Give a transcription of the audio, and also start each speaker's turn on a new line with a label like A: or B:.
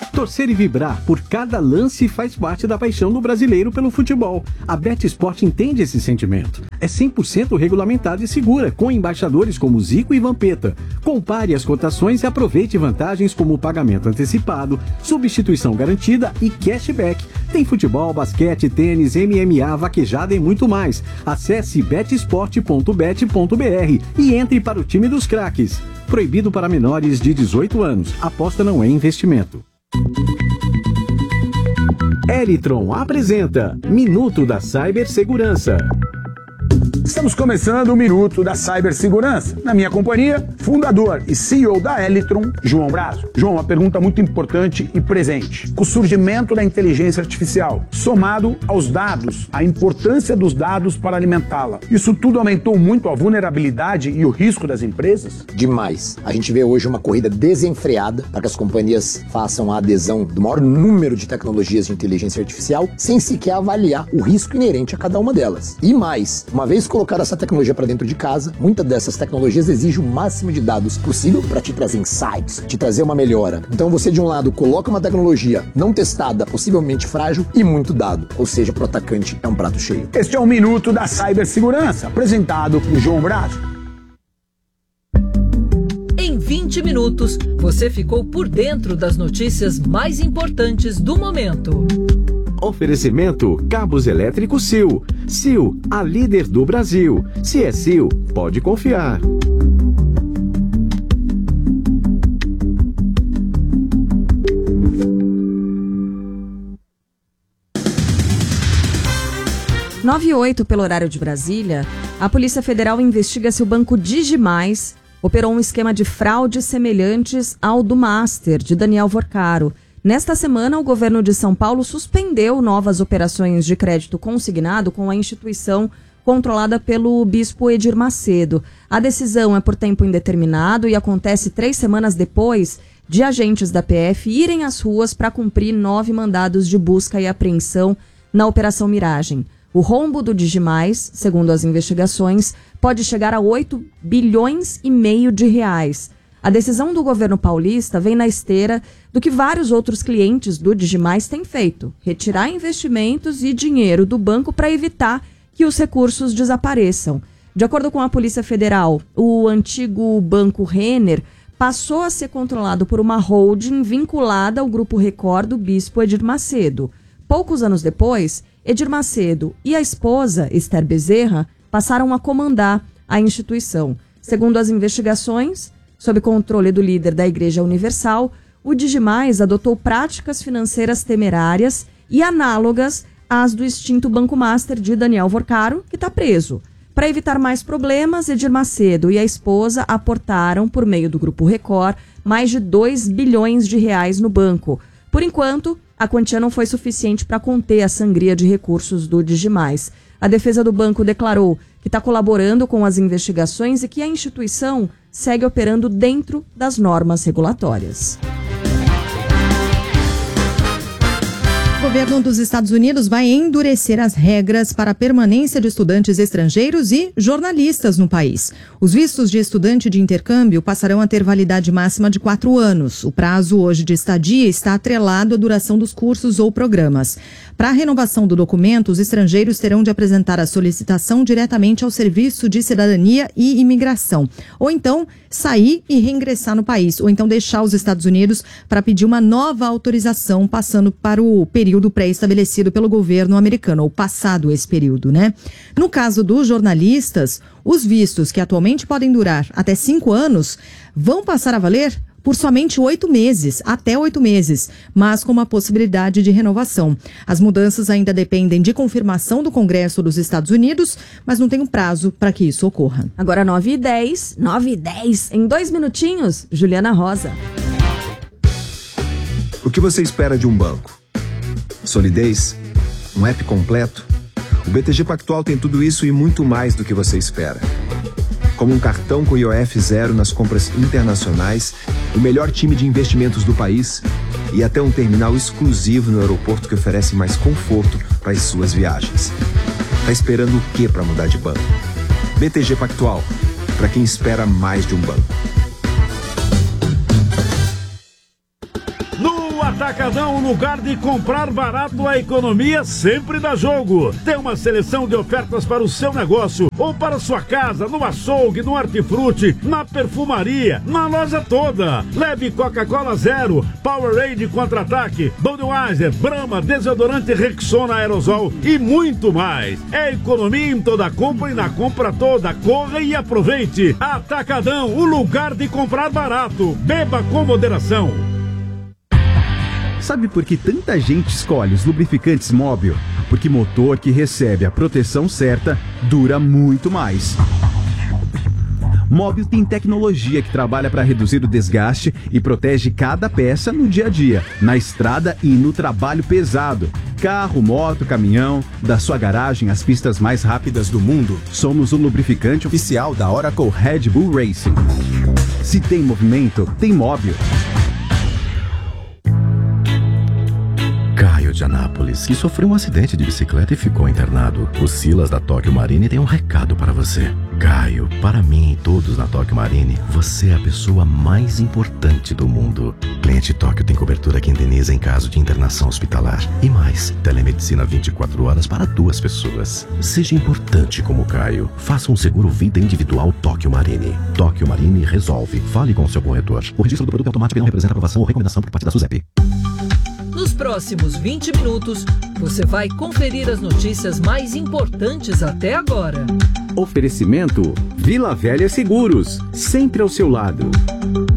A: Torcer e vibrar por cada lance faz parte da paixão do brasileiro pelo futebol. A BetSport entende esse sentimento. É 100% regulamentada e segura, com embaixadores como Zico e Vampeta. Compare as cotações e aproveite vantagens como pagamento antecipado, substituição garantida e cashback. Tem futebol, basquete, tênis, MMA, vaquejada e muito mais. Acesse betsport.bet.br e entre para o time dos craques. Proibido para menores de 18 anos. Aposta não é investimento. Eritron apresenta Minuto da Cibersegurança.
B: Estamos começando o Minuto da Cibersegurança. Na minha companhia, fundador e CEO da Eritron, João Brazo. João, uma pergunta muito importante e presente. Com o surgimento da inteligência artificial, somado aos dados, a importância dos dados para alimentá-la, isso tudo aumentou muito a vulnerabilidade e o risco das empresas?
C: Demais. A gente vê hoje uma corrida desenfreada para que as companhias façam a adesão do maior número de tecnologias de inteligência artificial sem sequer avaliar o risco inerente a cada uma delas. E mais, uma vez colocar essa tecnologia para dentro de casa, muitas dessas tecnologias exigem o máximo de dados possível para te trazer insights, te trazer uma melhora. Então você, de um lado, coloca uma tecnologia não testada, possivelmente frágil e muito dado. Ou seja, para o atacante é um prato cheio.
B: Este é o Minuto da Cibersegurança, apresentado por João Brazo.
D: Em 20 minutos, você ficou por dentro das notícias mais importantes do momento.
A: Oferecimento Cabos Elétricos Sil. Sil, a líder do Brasil. Se é Sil, pode confiar.
E: Nove e 8 pelo horário de Brasília, a Polícia Federal investiga se o banco Digimais operou um esquema de fraude semelhantes ao do Master, de Daniel Vorcaro. Nesta semana, o governo de São Paulo suspendeu novas operações de crédito consignado com a instituição controlada pelo bispo Edir Macedo. A decisão é por tempo indeterminado e acontece 3 semanas depois de agentes da PF irem às ruas para cumprir 9 mandados de busca e apreensão na Operação Miragem. O rombo do Digimais, segundo as investigações, pode chegar a 8,5 bilhões de reais. A decisão do governo paulista vem na esteira do que vários outros clientes do Digimais têm feito: retirar investimentos e dinheiro do banco para evitar que os recursos desapareçam. De acordo com a Polícia Federal, o antigo Banco Renner passou a ser controlado por uma holding vinculada ao Grupo Record do bispo Edir Macedo. Poucos anos depois, Edir Macedo e a esposa, Esther Bezerra, passaram a comandar a instituição. Segundo as investigações, sob controle do líder da Igreja Universal, o Digimais adotou práticas financeiras temerárias e análogas às do extinto Banco Master de Daniel Vorcaro, que está preso. Para evitar mais problemas, Edir Macedo e a esposa aportaram, por meio do Grupo Record, mais de 2 bilhões de reais no banco. Por enquanto, a quantia não foi suficiente para conter a sangria de recursos do Digimais. A defesa do banco declarou que está colaborando com as investigações e que a instituição segue operando dentro das normas regulatórias.
F: O governo dos Estados Unidos vai endurecer as regras para a permanência de estudantes estrangeiros e jornalistas no país. Os vistos de estudante de intercâmbio passarão a ter validade máxima de 4 anos. O prazo hoje de estadia está atrelado à duração dos cursos ou programas. Para a renovação do documento, os estrangeiros terão de apresentar a solicitação diretamente ao Serviço de Cidadania e Imigração, ou então sair e reingressar no país, ou então deixar os Estados Unidos para pedir uma nova autorização, passando para o período pré-estabelecido pelo governo americano, ou passado esse período, né? No caso dos jornalistas, os vistos, que atualmente podem durar até 5 anos, vão passar a valer por somente 8 meses, até 8 meses, mas com uma possibilidade de renovação. As mudanças ainda dependem de confirmação do Congresso dos Estados Unidos, mas não tem um prazo para que isso ocorra.
E: Agora 9h10, 9h10, em 2 minutinhos, Juliana Rosa.
G: O que você espera de um banco? Solidez? Um app completo? O BTG Pactual tem tudo isso e muito mais do que você espera. Como um cartão com IOF zero nas compras internacionais, o melhor time de investimentos do país e até um terminal exclusivo no aeroporto que oferece mais conforto para as suas viagens. Tá esperando o quê para mudar de banco? BTG Pactual, para quem espera mais de um banco.
H: No Atacadão, o lugar de comprar barato, a economia sempre dá jogo. Tem uma seleção de ofertas para o seu negócio ou para sua casa, no açougue, no hortifruti, na perfumaria, na loja toda. Leve Coca-Cola Zero, Powerade Contra-Ataque, Budweiser, Brahma, desodorante Rexona Aerosol e muito mais. É economia em toda compra e na compra toda. Corra e aproveite. Atacadão, o lugar de comprar barato. Beba com moderação.
A: Sabe por que tanta gente escolhe os lubrificantes Móbil? Porque motor que recebe a proteção certa dura muito mais. Móbil tem tecnologia que trabalha para reduzir o desgaste e protege cada peça no dia a dia, na estrada e no trabalho pesado. Carro, moto, caminhão, da sua garagem às pistas mais rápidas do mundo, somos o lubrificante oficial da Oracle Red Bull Racing. Se tem movimento, tem Móbil.
I: Caio de Anápolis, que sofreu um acidente de bicicleta e ficou internado. O Silas da Tóquio Marine tem um recado para você. Caio, para mim e todos na Tóquio Marine, você é a pessoa mais importante do mundo. Cliente Tóquio tem cobertura que indeniza em caso de internação hospitalar. E mais, telemedicina 24 horas para 2 pessoas. Seja importante como Caio. Faça um seguro vida individual Tóquio Marine. Tóquio Marine resolve. Fale com o seu corretor. O registro do produto é automático e não representa aprovação ou recomendação por parte da SUSEP.
D: Nos próximos 20 minutos, você vai conferir as notícias mais importantes até agora.
A: Oferecimento Vila Velha Seguros, sempre ao seu lado.